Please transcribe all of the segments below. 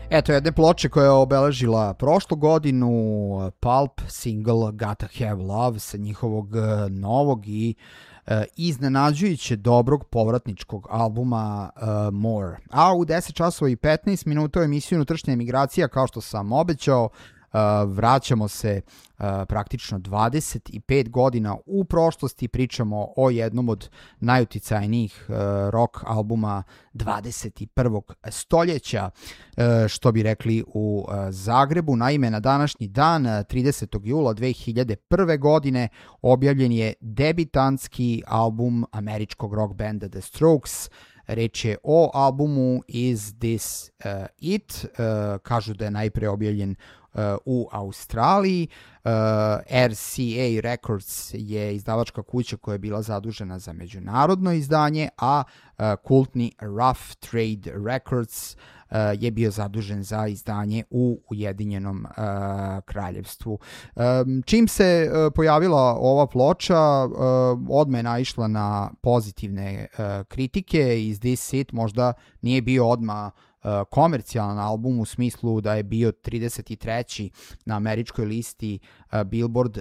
Eto, jedne ploče koja je obeležila prošlu godinu, Pulp single Gotta Have Love sa njihovog novog i iznenađujuće dobrog povratničkog albuma More. A u 10 časova i 15 minuta u emisiju Unutrašnja emigracija, kao što sam obećao, vraćamo se praktično 25 godina u prošlosti, pričamo o jednom od najuticajnijih rock albuma 21. stoljeća, što bi rekli u Zagrebu. Naime, na današnji dan, 30. jula 2001. godine, objavljen je debitanski album američkog rock benda The Strokes. Reč je o albumu Is This It? Kažu da je najpre objavljen u Australiji. RCA Records je izdavačka kuća koja je bila zadužena za međunarodno izdanje, a kultni Rough Trade Records je bio zadužen za izdanje u Ujedinjenom kraljevstvu. Čim se pojavila ova ploča, odmah je naišla na pozitivne kritike. Is This It možda nije bio odmah komercijalan album u smislu da je bio 33. na američkoj listi Billboard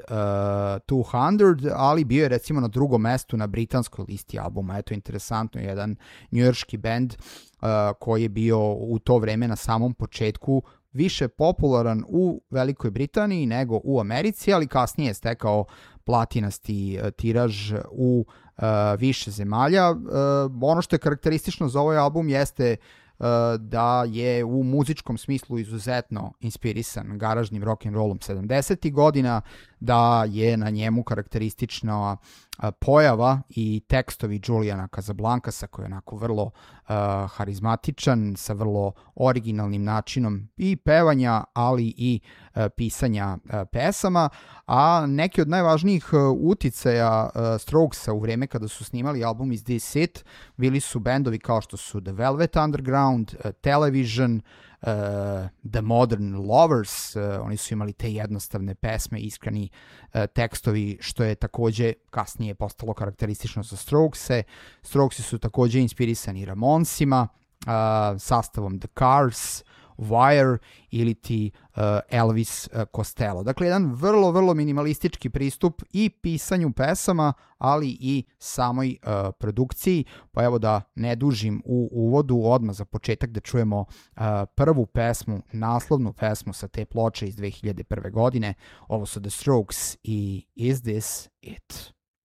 200, ali bio je recimo na drugom mestu na britanskoj listi albuma. Eto, interesantno, jedan njujorški bend koji je bio u to vreme na samom početku više popularan u Velikoj Britaniji nego u Americi, ali kasnije je stekao platinasti tiraž u više zemalja. Ono što je karakteristično za ovaj album jeste da je u muzičkom smislu izuzetno inspirisan garažnim rock'n'rollom 70. godina, da je na njemu karakteristična pojava i tekstovi Juliana Casablancasa, koji je onako vrlo harizmatičan, sa vrlo originalnim načinom i pevanja, ali i pisanja pesama, a neki od najvažnijih uticaja Strokesa u vreme kada su snimali album Is This It bili su bendovi kao što su The Velvet Underground, Television, The Modern Lovers. Oni su imali te jednostavne pesme, iskreni tekstovi, što je takođe kasnije postalo karakteristično za Strokese. Strokesi su takođe inspirisani Ramonsima, sastavom The Cars, Wire ili ti Elvis Costello. Dakle, jedan vrlo, vrlo minimalistički pristup i pisanju pesama, ali i samoj produkciji. Pa evo, da ne dužim u uvodu, odmah za početak da čujemo prvu pesmu, naslovnu pesmu sa te ploče iz 2001. godine. Ovo su The Strokes i Is This It?